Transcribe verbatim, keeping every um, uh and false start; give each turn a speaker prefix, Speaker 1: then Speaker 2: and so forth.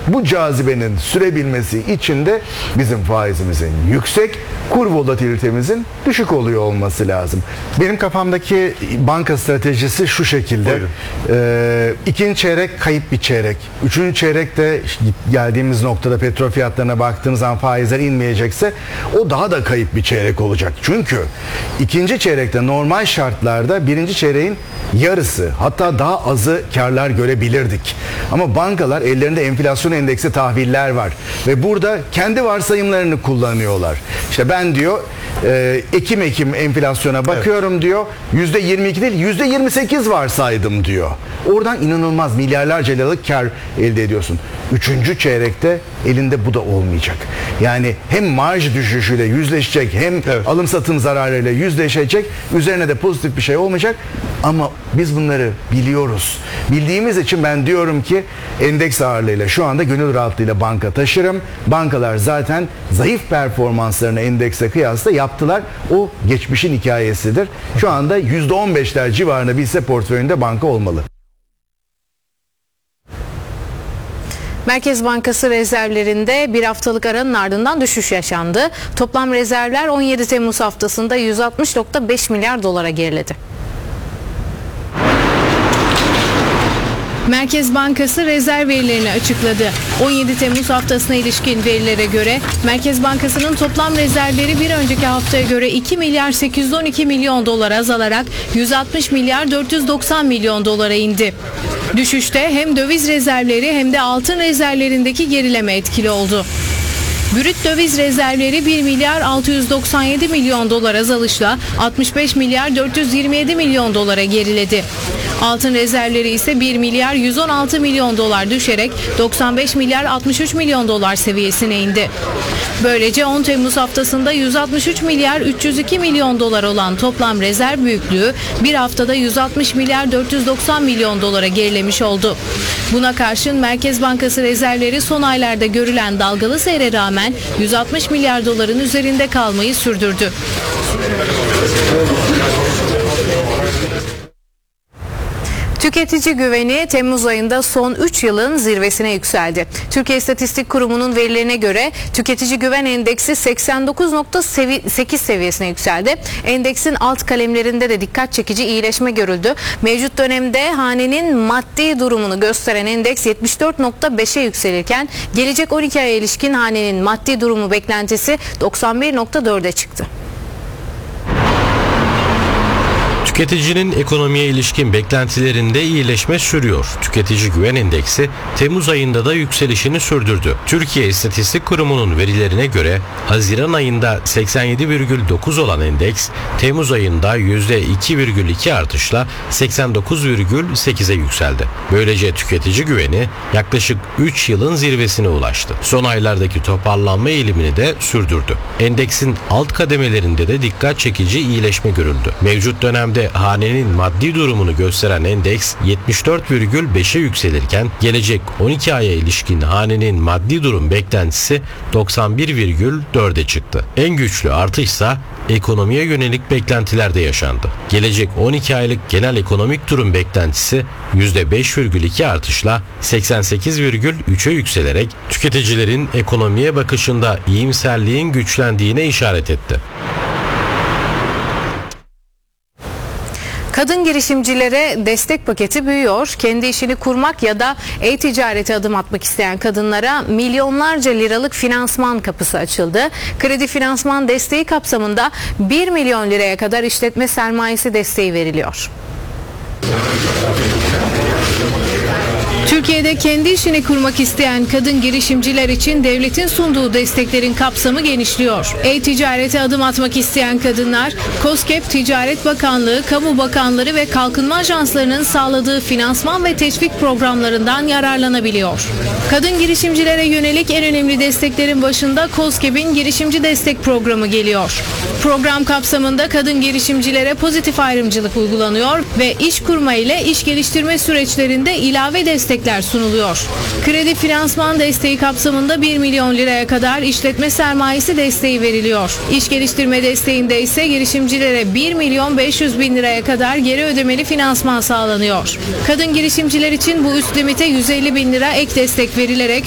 Speaker 1: Bu cazibenin sürebilmesi için de bizim faizimizin yüksek, kur volatilitemizin düşük oluyor olması lazım. Benim kafamdaki banka stratejisi şu şekilde. Ee, ikinci çeyrek kayıp bir çeyrek. Üçüncü çeyrekte geldiğimiz noktada petrol fiyatlarına baktığımız zaman faizler inmeyecekse o daha da kayıp bir çeyrek olacak. Çünkü ikinci çeyrekte normal şartlarda birinci çeyreğin yarısı, hatta daha azı karlar görebilirdik. Ama bankalar ellerinde enflasyon endeksi tahviller var ve burada kendi varsayımlarını kullanıyorlar. İşte ben diyor e, Ekim Ekim enflasyona bakıyorum evet. diyor. yüzde yirmi iki değil yüzde yirmi sekiz varsaydım diyor. Oradan inanılmaz milyarlarca liralık kar elde ediyorsun. Üçüncü çeyrekte elinde bu da olmayacak. Yani hem marj düşüşüyle yüzleşecek, hem evet. alım satım zararıyla yüzleşecek. Üzerine de pozitif bir şey olmayacak. Ama biz bunları biliyoruz. Bildiğimiz için ben diyorum ki endeks ağırlığıyla şu anda gönül rahatlığıyla banka taşırım. Bankalar zaten zayıf performanslarını endekse kıyasla yaptılar. O geçmişin hikayesidir. Şu anda yüzde on beşler civarında bir hisse portföyünde banka olmalı.
Speaker 2: Merkez Bankası rezervlerinde bir haftalık aranın ardından düşüş yaşandı. Toplam rezervler on yedi Temmuz haftasında yüz altmış virgül beş milyar dolara geriledi. Merkez Bankası rezerv verilerini açıkladı. on yedi Temmuz haftasına ilişkin verilere göre Merkez Bankası'nın toplam rezervleri bir önceki haftaya göre iki milyar sekiz yüz on iki milyon dolar azalarak yüz altmış milyar dört yüz doksan milyon dolara indi. Düşüşte hem döviz rezervleri hem de altın rezervlerindeki gerileme etkili oldu. Brüt döviz rezervleri bir milyar altı yüz doksan yedi milyon dolar azalışla altmış beş milyar dört yüz yirmi yedi milyon dolara geriledi. Altın rezervleri ise bir milyar yüz on altı milyon dolar düşerek doksan beş milyar altmış üç milyon dolar seviyesine indi. Böylece on Temmuz haftasında yüz altmış üç milyar üç yüz iki milyon dolar olan toplam rezerv büyüklüğü bir haftada yüz altmış milyar dört yüz doksan milyon dolara gerilemiş oldu. Buna karşın Merkez Bankası rezervleri son aylarda görülen dalgalı seyre rağmen yüz altmış milyar doların üzerinde kalmayı sürdürdü. Tüketici güveni Temmuz ayında son üç yılın zirvesine yükseldi. Türkiye İstatistik Kurumu'nun verilerine göre tüketici güven endeksi seksen dokuz virgül sekiz seviyesine yükseldi. Endeksin alt kalemlerinde de dikkat çekici iyileşme görüldü. Mevcut dönemde hanenin maddi durumunu gösteren endeks yetmiş dört virgül beşe yükselirken gelecek on iki aya ilişkin hanenin maddi durumu beklentisi doksan bir virgül dörde çıktı.
Speaker 3: Tüketicinin ekonomiye ilişkin beklentilerinde iyileşme sürüyor. Tüketici güven endeksi Temmuz ayında da yükselişini sürdürdü. Türkiye İstatistik Kurumu'nun verilerine göre Haziran ayında seksen yedi virgül dokuz olan endeks Temmuz ayında yüzde iki virgül iki artışla seksen dokuz virgül sekize yükseldi. Böylece tüketici güveni yaklaşık üç yılın zirvesine ulaştı. Son aylardaki toparlanma eğilimini de sürdürdü. Endeksin alt kademelerinde de dikkat çekici iyileşme görüldü. Mevcut dönemde hanenin maddi durumunu gösteren endeks yetmiş dört virgül beşe yükselirken gelecek on iki aya ilişkin hanenin maddi durum beklentisi doksan bir virgül dörde çıktı. En güçlü artışsa ekonomiye yönelik beklentilerde yaşandı. Gelecek on iki aylık genel ekonomik durum beklentisi yüzde beş virgül iki artışla seksen sekiz virgül üçe yükselerek tüketicilerin ekonomiye bakışında iyimserliğin güçlendiğine işaret etti.
Speaker 2: Kadın girişimcilere destek paketi büyüyor. Kendi işini kurmak ya da e-ticarete adım atmak isteyen kadınlara milyonlarca liralık finansman kapısı açıldı. Kredi finansman desteği kapsamında bir milyon liraya kadar işletme sermayesi desteği veriliyor. Türkiye'de kendi işini kurmak isteyen kadın girişimciler için devletin sunduğu desteklerin kapsamı genişliyor. E-ticarete adım atmak isteyen kadınlar, KOSGEB, Ticaret Bakanlığı, Kamu Bakanları ve Kalkınma Ajanslarının sağladığı finansman ve teşvik programlarından yararlanabiliyor. Kadın girişimcilere yönelik en önemli desteklerin başında KOSGEB'in girişimci destek programı geliyor. Program kapsamında kadın girişimcilere pozitif ayrımcılık uygulanıyor ve iş kurma ile iş geliştirme süreçlerinde ilave destekler sunuluyor. Kredi finansman desteği kapsamında bir milyon liraya kadar işletme sermayesi desteği veriliyor. İş geliştirme desteğinde ise girişimcilere bir milyon beş yüz bin liraya kadar geri ödemeli finansman sağlanıyor. Kadın girişimciler için bu üst limite yüz elli bin lira ek destek verilerek